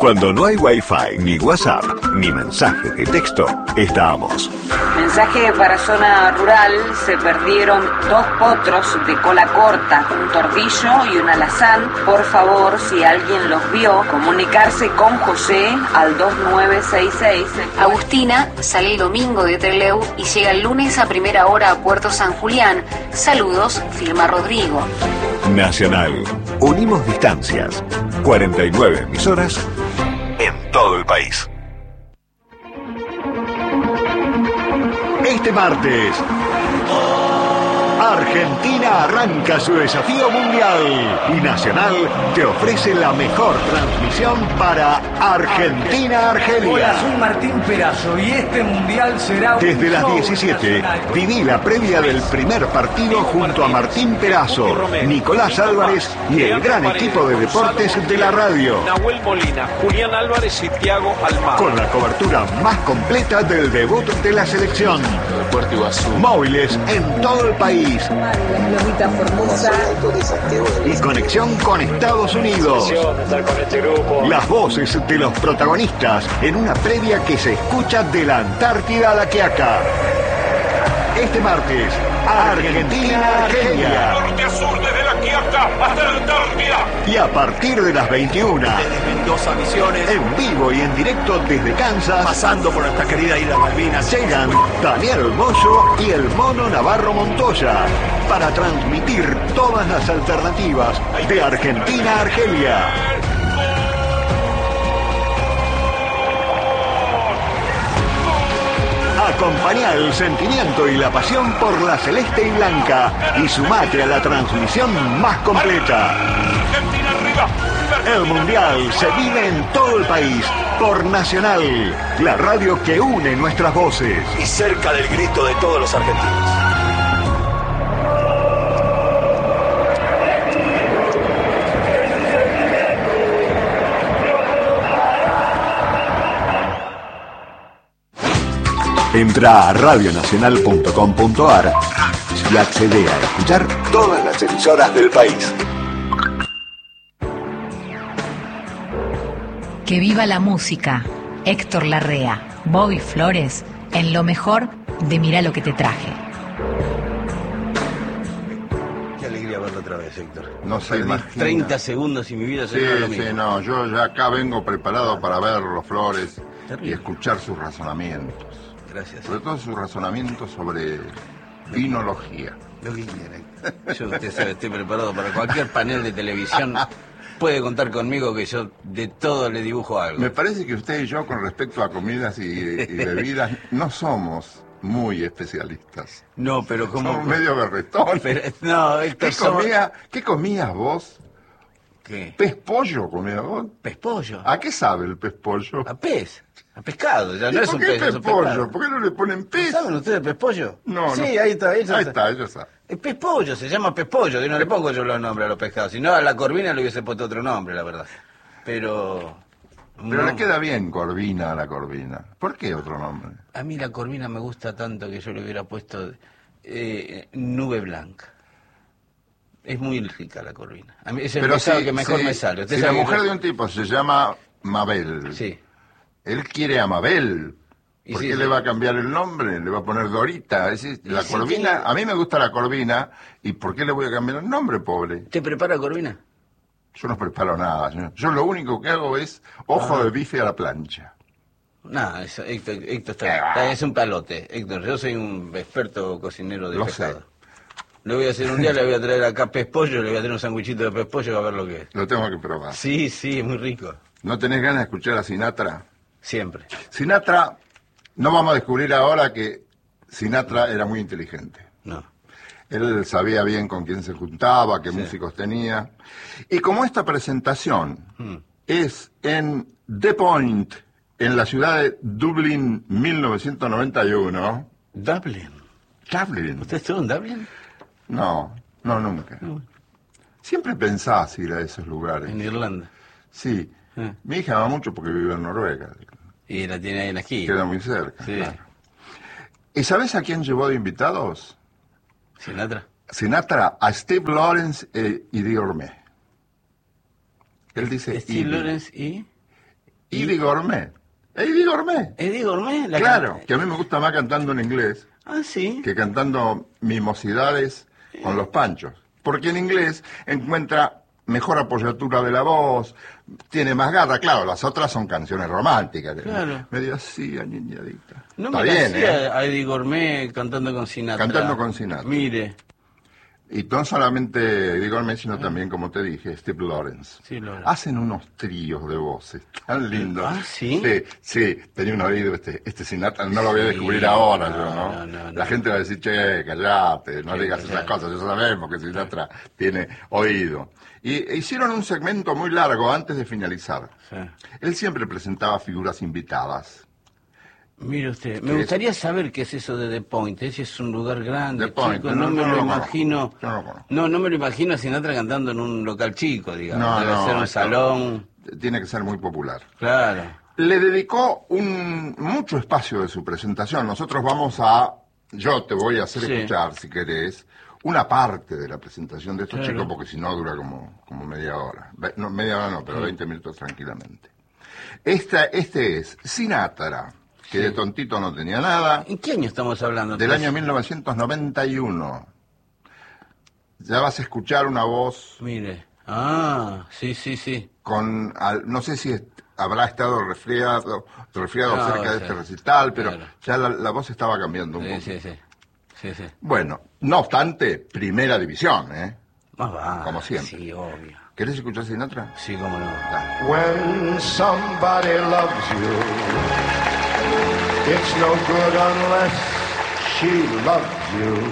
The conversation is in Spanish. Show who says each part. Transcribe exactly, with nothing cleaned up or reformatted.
Speaker 1: Cuando no hay wifi, ni WhatsApp, ni mensaje de texto, estamos.
Speaker 2: Mensaje para zona rural: se perdieron dos potros de cola corta, un tordillo y un alazán. Por favor, si alguien los vio, comunicarse con José al dos nueve seis seis.
Speaker 3: Agustina sale el domingo de Trelew y llega el lunes a primera hora a Puerto San Julián. Saludos, firma Rodrigo.
Speaker 1: Nacional. Unimos distancias. cuarenta y nueve emisoras en todo el país. Este martes, Argentina arranca su desafío mundial y Nacional te ofrece la mejor transmisión para Argentina-Argelia.
Speaker 4: Hola, soy Martín Perazo y este mundial será un
Speaker 1: Desde las
Speaker 4: show
Speaker 1: diecisiete,
Speaker 4: nacional.
Speaker 1: viví la previa del primer partido junto a Martín Perazo, Nicolás Álvarez y el gran equipo de deportes de la radio.
Speaker 5: Nahuel Molina, Julián Álvarez y Thiago Almada.
Speaker 1: Con la cobertura más completa del debut de la selección. Móviles en todo el país. Y conexión con Estados Unidos. Las voces de los protagonistas en una previa que se escucha de la Antártida a la Quiaca. Este martes, Argentina-Argelia.
Speaker 5: Norte a sur, desde la Quiaca hasta la Antártida.
Speaker 1: Y a partir de las veintiuna,
Speaker 4: Desde Mendoza, Misiones,
Speaker 1: en vivo y en directo desde Kansas,
Speaker 4: pasando por nuestra querida isla Malvinas,
Speaker 1: llegan Daniel Moyo y el Mono Navarro Montoya para transmitir todas las alternativas de Argentina a Argelia. Acompañá el sentimiento y la pasión por la celeste y blanca y sumate a la transmisión más completa.
Speaker 5: Argentina arriba.
Speaker 1: El Mundial se vive en todo el país por Nacional, la radio que une nuestras voces.
Speaker 4: y cerca del grito de todos los argentinos.
Speaker 1: Entra a radionacional punto com punto ar y accede a escuchar todas las emisoras del país.
Speaker 6: Que viva la música. Héctor Larrea, Bobby Flores, en lo mejor de Mirá lo que te traje.
Speaker 7: Qué alegría verlo otra vez, Héctor.
Speaker 8: No se
Speaker 7: Perdí
Speaker 8: imagina.
Speaker 7: treinta segundos y mi vida
Speaker 8: Sí,
Speaker 7: sería lo mismo.
Speaker 8: sí, no, yo ya acá vengo preparado para verlo, Flores,
Speaker 7: Terrible.
Speaker 8: y escuchar sus razonamientos.
Speaker 7: Gracias.
Speaker 8: Sobre todo sus razonamientos sobre vinología.
Speaker 7: Lo que quiera. Yo, usted sabe, estoy preparado para cualquier panel de televisión. Puede contar conmigo que yo de todo le dibujo algo.
Speaker 8: Me parece que usted y yo, con respecto a comidas y, y bebidas, no somos muy especialistas.
Speaker 7: No, pero como...
Speaker 8: Somos medio berretón.
Speaker 7: Pero, no, Héctor,
Speaker 8: ¿Qué,
Speaker 7: somos-
Speaker 8: comía, ¿Qué comías vos?
Speaker 7: ¿Qué?
Speaker 8: ¿Pez pollo comías vos?
Speaker 7: ¿Pez pollo?
Speaker 8: ¿A qué sabe el pez pollo?
Speaker 7: A pez. A pescado. Ya
Speaker 8: ¿Y
Speaker 7: no es
Speaker 8: por
Speaker 7: un
Speaker 8: qué
Speaker 7: pez,
Speaker 8: pez
Speaker 7: es un
Speaker 8: pollo?
Speaker 7: pescado.
Speaker 8: ¿Por qué no le ponen pez?
Speaker 7: ¿Saben ustedes pez pollo?
Speaker 8: No,
Speaker 7: sí,
Speaker 8: no.
Speaker 7: ahí está. Ahí está,
Speaker 8: Ahí está, ellos saben.
Speaker 7: El pez pollo, se llama pez pollo. Yo no le pongo yo los nombres a los pescados. Si no, a la corvina le hubiese puesto otro nombre, la verdad. Pero...
Speaker 8: Pero
Speaker 7: no.
Speaker 8: le queda bien corvina a la corvina. ¿Por qué otro nombre?
Speaker 7: A mí la corvina me gusta tanto que yo le hubiera puesto eh, nube blanca. Es muy rica la corvina. A mí es el
Speaker 8: Pero
Speaker 7: pescado
Speaker 8: si-
Speaker 7: que mejor
Speaker 8: si-
Speaker 7: me sale. Usted
Speaker 8: si la
Speaker 7: sabe que
Speaker 8: mujer
Speaker 7: yo-
Speaker 8: de un tipo se llama Mabel,
Speaker 7: Sí.
Speaker 8: él quiere a Mabel.
Speaker 7: Y
Speaker 8: ¿Por
Speaker 7: sí,
Speaker 8: qué
Speaker 7: sí.
Speaker 8: le va a cambiar el nombre? Le va a poner Dorita. Es decir, la
Speaker 7: sí,
Speaker 8: corvina,
Speaker 7: tiene-
Speaker 8: a mí me gusta la corvina. ¿Y por qué le voy a cambiar el nombre, pobre?
Speaker 7: ¿Te prepara corvina?
Speaker 8: Yo no preparo nada, señor. Yo lo único que hago es ojo de bife a la plancha.
Speaker 7: No, eso, Héctor, Héctor
Speaker 8: ¿Qué
Speaker 7: está,
Speaker 8: va?
Speaker 7: está- es un palote. Héctor, yo soy un experto cocinero de
Speaker 8: Lo
Speaker 7: pescado.
Speaker 8: sé.
Speaker 7: Le voy a hacer un día, le voy a traer acá pez pollo, le voy a traer un sandwichito de pez pollo y va a ver lo que es.
Speaker 8: Lo tengo que probar.
Speaker 7: Sí, sí, es muy rico.
Speaker 8: ¿No tenés ganas de escuchar a Sinatra?
Speaker 7: Siempre.
Speaker 8: Sinatra, no vamos a descubrir ahora que Sinatra era muy inteligente.
Speaker 7: No.
Speaker 8: Él sabía bien con quién se juntaba, qué
Speaker 7: Sí.
Speaker 8: músicos tenía. Y como esta presentación
Speaker 7: Hmm.
Speaker 8: es en The Point, en la ciudad de Dublín, mil novecientos noventa y uno.
Speaker 7: Dublin.
Speaker 8: ¿Dublin?
Speaker 7: ¿Usted estuvo en Dublin?
Speaker 8: No, no, nunca. Siempre pensás ir a esos lugares.
Speaker 7: En Irlanda.
Speaker 8: Sí.
Speaker 7: Ah.
Speaker 8: Mi hija va mucho porque vive en Noruega.
Speaker 7: Y la tiene ahí en la esquina.
Speaker 8: Queda muy cerca.
Speaker 7: Sí.
Speaker 8: Claro. ¿Y sabés a quién llevó de invitados?
Speaker 7: Sinatra.
Speaker 8: Sinatra, a Steve Lawrence eh, y Diorme. Él dice
Speaker 7: Steve
Speaker 8: Eddie.
Speaker 7: Lawrence y...
Speaker 8: Eddie Gourmet. Eddie Gourmet.
Speaker 7: Eddie Gourmet. La
Speaker 8: Claro,
Speaker 7: canta.
Speaker 8: que a mí me gusta más cantando en inglés
Speaker 7: Ah, sí.
Speaker 8: que cantando mimosidades con los Panchos. Porque en inglés encuentra mejor apoyatura de la voz, tiene más garra. Claro, las otras son canciones románticas.
Speaker 7: Claro.
Speaker 8: Medio así, añeñadita.
Speaker 7: No
Speaker 8: Está
Speaker 7: me
Speaker 8: bien,
Speaker 7: hacía
Speaker 8: ¿eh?
Speaker 7: a Eddie Gourmet cantando con Sinatra.
Speaker 8: Cantando con Sinatra.
Speaker 7: Mire.
Speaker 8: Y no solamente Eddie Gourmet, sino también, como te dije, Steve Lawrence.
Speaker 7: Sí, Lawrence.
Speaker 8: Hacen unos tríos de voces tan lindos.
Speaker 7: Ah, ¿sí?
Speaker 8: Sí, sí, tenía un oído, este, este Sinatra, no lo voy a
Speaker 7: Sí,
Speaker 8: descubrir ahora
Speaker 7: no,
Speaker 8: yo, ¿no?
Speaker 7: no, no,
Speaker 8: La
Speaker 7: no.
Speaker 8: gente va a decir, che, callate, no
Speaker 7: Sí,
Speaker 8: digas esas
Speaker 7: claro.
Speaker 8: cosas, ya sabemos que Sinatra tiene oído. Y e hicieron un segmento muy largo antes de finalizar.
Speaker 7: Sí.
Speaker 8: Él siempre presentaba figuras invitadas.
Speaker 7: Mire usted, me
Speaker 8: ¿Qué
Speaker 7: gustaría saber qué es eso de The Point. Ese es un lugar grande,
Speaker 8: The Point,
Speaker 7: chico,
Speaker 8: no,
Speaker 7: no, me
Speaker 8: no
Speaker 7: lo
Speaker 8: lo conozco.
Speaker 7: imagino.
Speaker 8: Yo no lo conozco.
Speaker 7: No, no me lo imagino a Sinatra cantando en un local chico, digamos.
Speaker 8: No,
Speaker 7: Debe
Speaker 8: no,
Speaker 7: ser un
Speaker 8: esto
Speaker 7: salón.
Speaker 8: Tiene que ser muy popular.
Speaker 7: Claro.
Speaker 8: Le dedicó un mucho espacio de su presentación. Nosotros vamos a, yo te voy a hacer
Speaker 7: Sí.
Speaker 8: escuchar, si querés, una parte de la presentación de estos
Speaker 7: Claro.
Speaker 8: chicos, porque si no dura como, como media hora. Ve- No, media hora no, pero veinte minutos tranquilamente. Esta, este es Sinatra, que de tontito no tenía nada,
Speaker 7: ¿En qué año estamos hablando?
Speaker 8: del
Speaker 7: Pues,
Speaker 8: año mil novecientos noventa y uno. Ya vas a escuchar una voz
Speaker 7: Mire. Ah, sí, sí, sí.
Speaker 8: con, al- no sé si est- habrá estado resfriado, resfriado
Speaker 7: No,
Speaker 8: cerca de
Speaker 7: sí.
Speaker 8: este recital, pero
Speaker 7: Claro.
Speaker 8: ya la, la voz estaba cambiando un
Speaker 7: Sí,
Speaker 8: poco.
Speaker 7: sí, sí. Sí, sí.
Speaker 8: Bueno, no obstante, primera división, ¿eh?
Speaker 7: Más va.
Speaker 8: Como siempre.
Speaker 7: Sí, obvio.
Speaker 8: ¿Querés escuchar Sinatra?
Speaker 7: Sí, cómo no.
Speaker 8: Dale.
Speaker 9: When somebody loves you, it's no good unless she loves you.